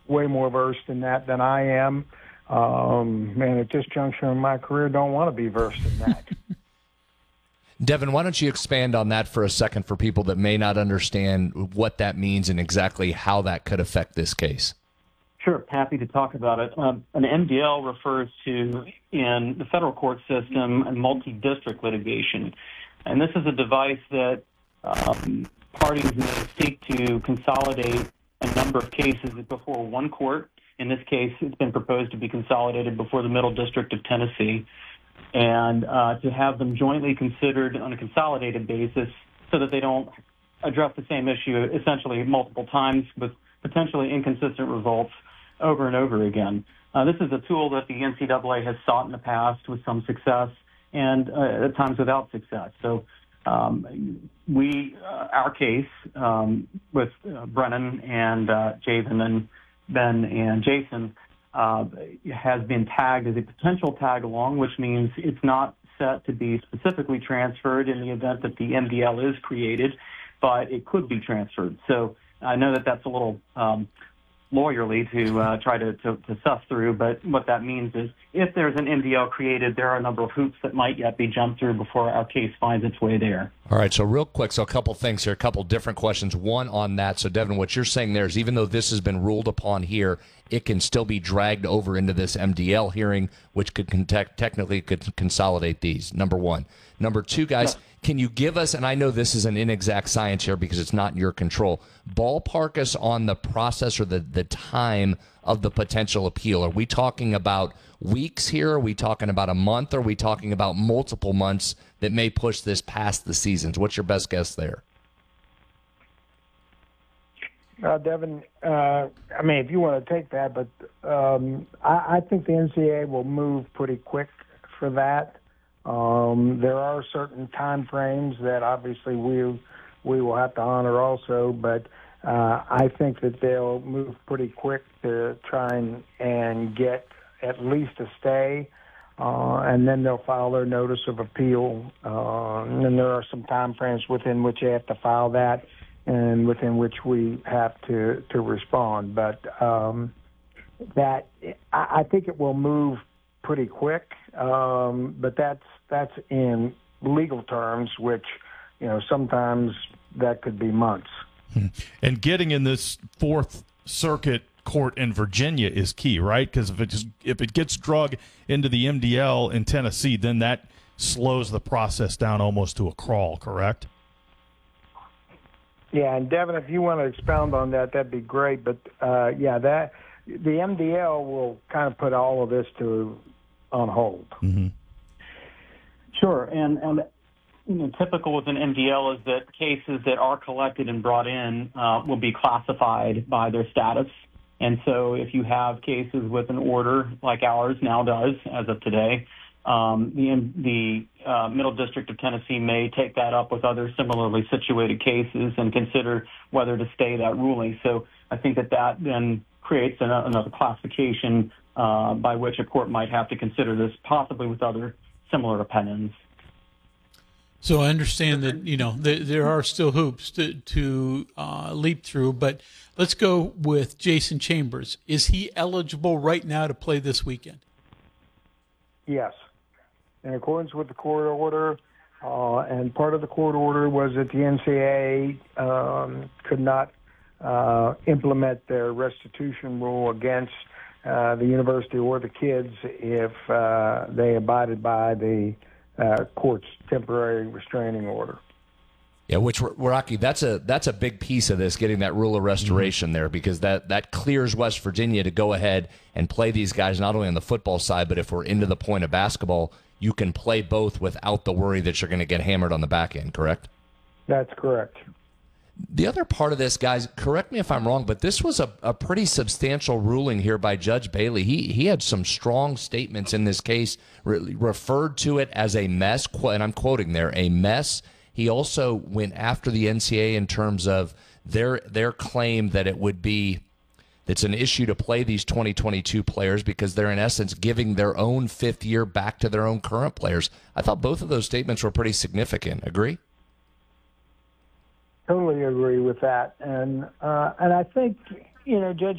way more versed in that than I am. And at this juncture in my career, don't want to be versed in that. Devin, why don't you expand on that for a second for people that may not understand what that means and exactly how that could affect this case? Sure, happy to talk about it. An MDL refers to, in the federal court system, a multi-district litigation. And this is a device that parties may seek to consolidate a number of cases before one court. In this case, it's been proposed to be consolidated before the Middle District of Tennessee, and to have them jointly considered on a consolidated basis so that they don't address the same issue essentially multiple times with potentially inconsistent results over and over again. This is a tool that the NCAA has sought in the past with some success and at times without success. So our case with Brennan and Javen and Ben and Jason has been tagged as a potential tag along, which means it's not set to be specifically transferred in the event that the MDL is created, but it could be transferred. So I know that that's a little lawyerly to try to suss through, but what that means is if there's an MDL created, there are a number of hoops that might yet be jumped through before our case finds its way there. All right, so real quick, so a couple things here, a couple different questions. One on that, so Devin, what you're saying there is even though this has been ruled upon here, it can still be dragged over into this MDL hearing, which could technically could consolidate these, number one. Number two, guys, can you give us, and I know this is an inexact science here because it's not in your control, ballpark us on the process or the time of the potential appeal? Are we talking about weeks here? Are we talking about a month? Are we talking about multiple months that may push this past the seasons? What's your best guess there? Devin, if you want to take that, but I think the NCAA will move pretty quick for that. There are certain time frames that obviously we will have to honor also, but I think that they'll move pretty quick to try and get at least a stay, and then they'll file their notice of appeal. And then there are some time frames within which they have to file that and within which we have to respond. But that I think it will move pretty quick, but that's in legal terms, which sometimes that could be months. And getting in this Fourth Circuit court in Virginia is key, right? Because if it gets drug into the MDL in Tennessee, then that slows the process down almost to a crawl, correct? Yeah, and Devin, if you want to expound on that, that'd be great. But that the MDL will kind of put all of this on hold. Mm-hmm. Sure, and typical with an MDL is that cases that are collected and brought in will be classified by their status. And so if you have cases with an order like ours now does, as of today, the Middle District of Tennessee may take that up with other similarly situated cases and consider whether to stay that ruling. So I think that then creates another classification by which a court might have to consider this, possibly with other similar opinions. So I understand that there are still hoops to leap through, but let's go with Jason Chambers. Is he eligible right now to play this weekend? Yes, in accordance with the court order, and part of the court order was that the NCAA could not implement their restitution rule against the university or the kids if they abided by the court's temporary restraining order. Yeah, which, Rocky, that's a big piece of this, getting that rule of restoration there, because that clears West Virginia to go ahead and play these guys not only on the football side, but if we're into the point of basketball, you can play both without the worry that you're going to get hammered on the back end, correct? That's correct. The other part of this, guys, correct me if I'm wrong, but this was a pretty substantial ruling here by Judge Bailey. He had some strong statements in this case, referred to it as a mess, and I'm quoting there, a mess. He also went after the NCAA in terms of their claim that it's an issue to play these 2022 players because they're in essence giving their own fifth year back to their own current players. I thought both of those statements were pretty significant. Agree? Totally agree with that, and I think Judge